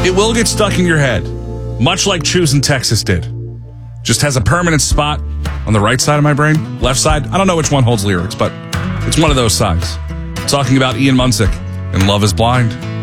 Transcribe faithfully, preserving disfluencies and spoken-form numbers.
It will get stuck in your head, much like Choosing Texas did. Just has a permanent spot on the right side of my brain. Left side, I don't know which one holds lyrics, but it's one of those sides. Talking about Ian Munsick and Love is Blind.